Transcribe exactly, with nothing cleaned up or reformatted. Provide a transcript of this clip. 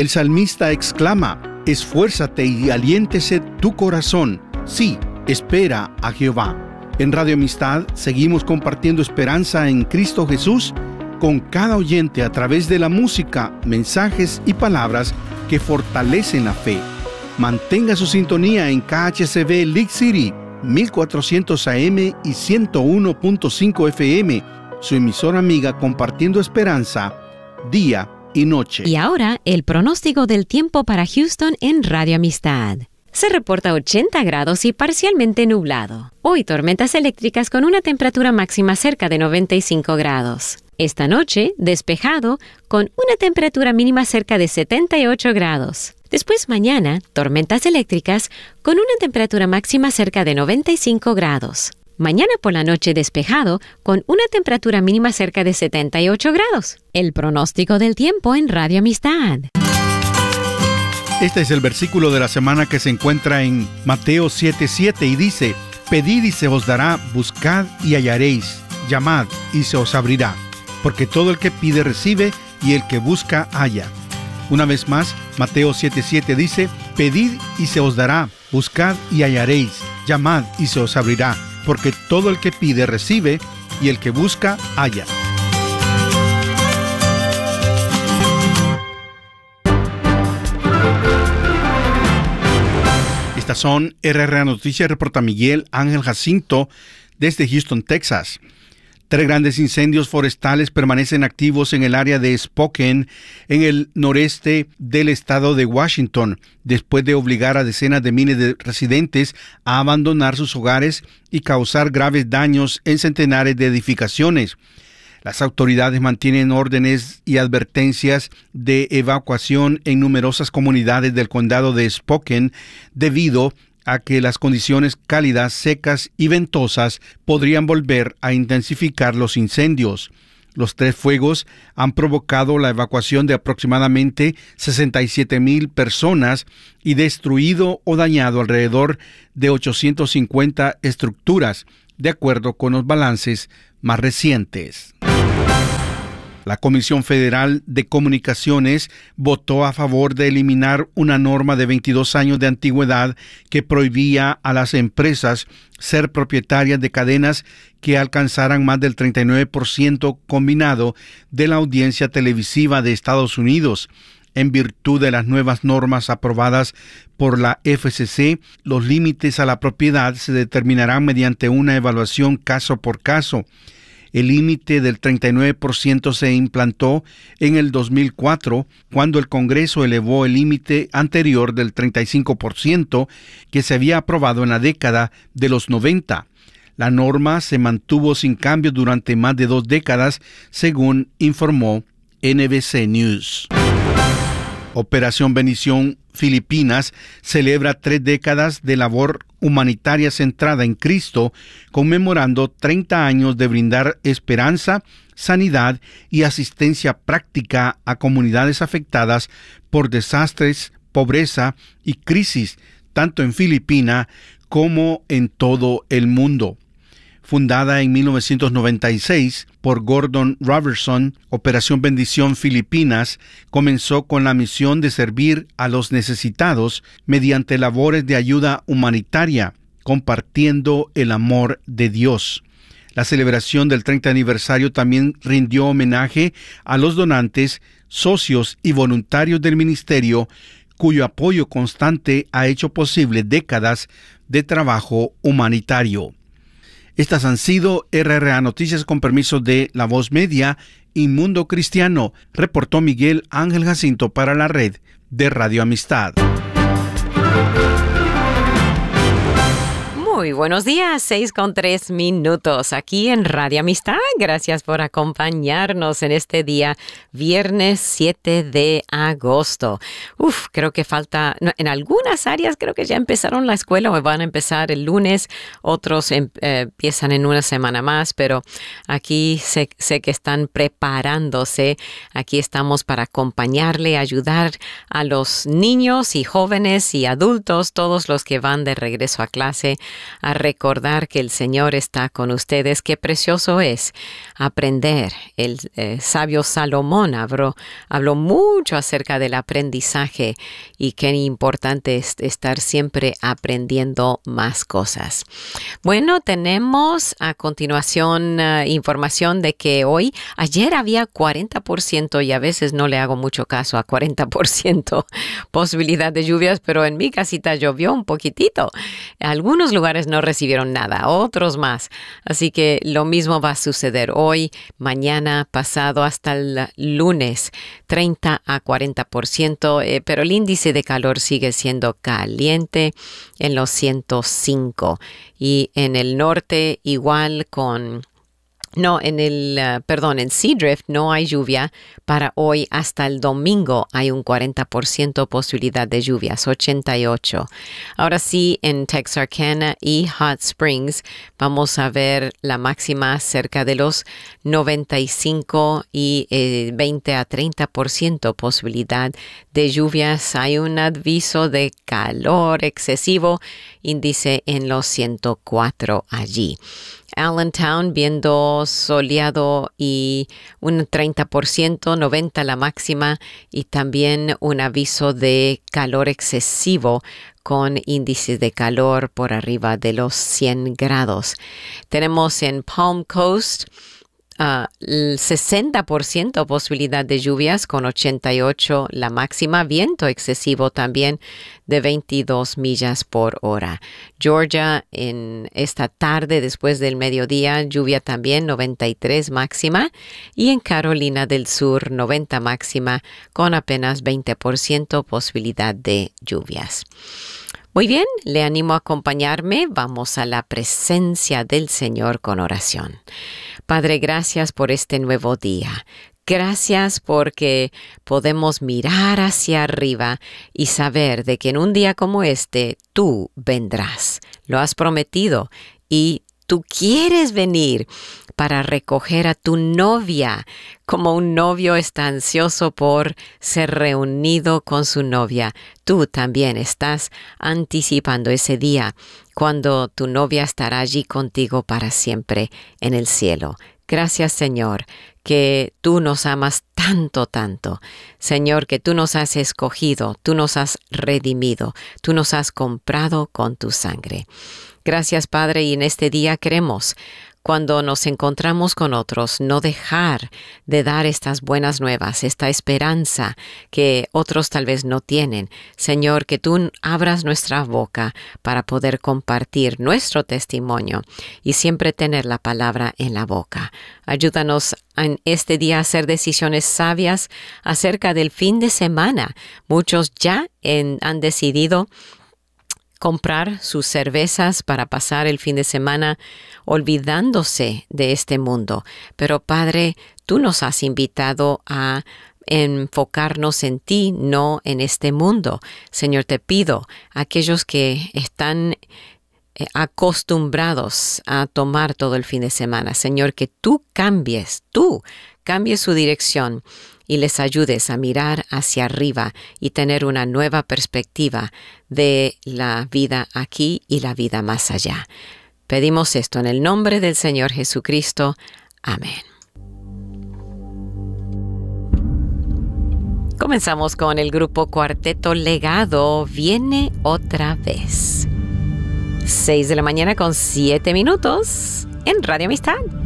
El salmista exclama: esfuérzate y aliéntese tu corazón. Sí, espera a Jehová. En Radio Amistad seguimos compartiendo esperanza en Cristo Jesús con cada oyente a través de la música, mensajes y palabras que fortalecen la fe. Mantenga su sintonía en K H C B League City, mil cuatrocientos A M y ciento uno punto cinco F M, su emisora amiga compartiendo esperanza día y noche. Y ahora, el pronóstico del tiempo para Houston en Radio Amistad. Se reporta ochenta grados y parcialmente nublado. Hoy tormentas eléctricas con una temperatura máxima cerca de noventa y cinco grados. Esta noche, despejado, con una temperatura mínima cerca de setenta y ocho grados. Después mañana, tormentas eléctricas con una temperatura máxima cerca de noventa y cinco grados. Mañana por la noche despejado con una temperatura mínima cerca de setenta y ocho grados. El pronóstico del tiempo en Radio Amistad. Este es el versículo de la semana que se encuentra en Mateo siete siete y dice: pedid y se os dará, buscad y hallaréis, llamad y se os abrirá. Porque todo el que pide recibe, y el que busca halla. Una vez más, Mateo siete siete dice: pedid y se os dará, buscad y hallaréis, llamad y se os abrirá. Porque todo el que pide recibe, y el que busca halla. Estas son R R A Noticias, reporta Miguel Ángel Jacinto desde Houston, Texas. Tres grandes incendios forestales permanecen activos en el área de Spokane, en el noreste del estado de Washington, después de obligar a decenas de miles de residentes a abandonar sus hogares y causar graves daños en centenares de edificaciones. Las autoridades mantienen órdenes y advertencias de evacuación en numerosas comunidades del condado de Spokane debido a que las condiciones cálidas, secas y ventosas podrían volver a intensificar los incendios. Los tres fuegos han provocado la evacuación de aproximadamente sesenta y siete mil personas y destruido o dañado alrededor de ochocientas cincuenta estructuras, de acuerdo con los balances más recientes. La Comisión Federal de Comunicaciones votó a favor de eliminar una norma de veintidós años de antigüedad que prohibía a las empresas ser propietarias de cadenas que alcanzaran más del treinta y nueve por ciento combinado de la audiencia televisiva de Estados Unidos. En virtud de las nuevas normas aprobadas por la F C C, los límites a la propiedad se determinarán mediante una evaluación caso por caso. El límite del treinta y nueve por ciento se implantó en el dos mil cuatro, cuando el Congreso elevó el límite anterior del treinta y cinco por ciento que se había aprobado en la década de los noventa. La norma se mantuvo sin cambios durante más de dos décadas, según informó N B C News. Operación Bendición Filipinas celebra tres décadas de labor humanitaria centrada en Cristo, conmemorando treinta años de brindar esperanza, sanidad y asistencia práctica a comunidades afectadas por desastres, pobreza y crisis, tanto en Filipinas como en todo el mundo. Fundada en mil novecientos noventa y seis por Gordon Robertson, Operación Bendición Filipinas comenzó con la misión de servir a los necesitados mediante labores de ayuda humanitaria, compartiendo el amor de Dios. La celebración del treinta aniversario también rindió homenaje a los donantes, socios y voluntarios del ministerio, cuyo apoyo constante ha hecho posible décadas de trabajo humanitario. Estas han sido R R A Noticias con permiso de La Voz Media y Mundo Cristiano, reportó Miguel Ángel Jacinto para la red de Radio Amistad. Muy buenos días, seis con tres minutos aquí en Radio Amistad. Gracias por acompañarnos en este día, viernes siete de agosto. Uf, creo que falta, no, en algunas áreas creo que ya empezaron la escuela o van a empezar el lunes, otros em, eh, empiezan en una semana más, pero aquí sé, sé que están preparándose. Aquí estamos para acompañarle, ayudar a los niños y jóvenes y adultos, todos los que van de regreso a clase, a recordar que el Señor está con ustedes. Qué precioso es aprender. El eh, sabio Salomón habló, habló mucho acerca del aprendizaje y qué importante es estar siempre aprendiendo más cosas. Bueno, tenemos a continuación uh, información de que hoy, ayer había cuarenta por ciento y a veces no le hago mucho caso a cuarenta por ciento posibilidad de lluvias, pero en mi casita llovió un poquitito. Algunos lugares no recibieron nada, otros más. Así que lo mismo va a suceder hoy, mañana, pasado, hasta el lunes, treinta a cuarenta por ciento, eh, pero el índice de calor sigue siendo caliente en los ciento cinco. Y en el norte igual con... No, en el, uh, perdón, en Seadrift no hay lluvia para hoy. Hasta el domingo hay un cuarenta por ciento posibilidad de lluvias, ochenta y ocho. Ahora sí, en Texarkana y Hot Springs vamos a ver la máxima cerca de los noventa y cinco y eh, veinte a treinta por ciento posibilidad de lluvias. Hay un aviso de calor excesivo, índice en los ciento cuatro allí. Allentown viendo soleado y un treinta por ciento, noventa la máxima y también un aviso de calor excesivo con índices de calor por arriba de los cien grados. Tenemos en Palm Coast Uh, el sesenta por ciento posibilidad de lluvias con ochenta y ocho la máxima, viento excesivo también de veintidós millas por hora. Georgia en esta tarde después del mediodía, lluvia también noventa y tres máxima y en Carolina del Sur noventa máxima con apenas veinte por ciento posibilidad de lluvias. Muy bien, le animo a acompañarme. Vamos a la presencia del Señor con oración. Padre, gracias por este nuevo día. Gracias porque podemos mirar hacia arriba y saber de que en un día como este, tú vendrás. Lo has prometido y tú quieres venir para recoger a tu novia, como un novio está ansioso por ser reunido con su novia. Tú también estás anticipando ese día cuando tu novia estará allí contigo para siempre en el cielo. Gracias, Señor, que tú nos amas tanto, tanto. Señor, que tú nos has escogido, tú nos has redimido, tú nos has comprado con tu sangre. Gracias, Padre, y en este día queremos, cuando nos encontramos con otros, no dejar de dar estas buenas nuevas, esta esperanza que otros tal vez no tienen. Señor, que tú abras nuestra boca para poder compartir nuestro testimonio y siempre tener la palabra en la boca. Ayúdanos en este día a hacer decisiones sabias acerca del fin de semana. Muchos ya en, han decidido comprar sus cervezas para pasar el fin de semana olvidándose de este mundo. Pero Padre, tú nos has invitado a enfocarnos en ti, no en este mundo. Señor, te pido a aquellos que están acostumbrados a tomar todo el fin de semana, Señor, que tú cambies, tú cambies su dirección y les ayudes a mirar hacia arriba y tener una nueva perspectiva de la vida aquí y la vida más allá. Pedimos esto en el nombre del Señor Jesucristo. Amén. Comenzamos con el grupo Cuarteto Legado, Viene Otra Vez. Seis de la mañana con siete minutos en Radio Amistad.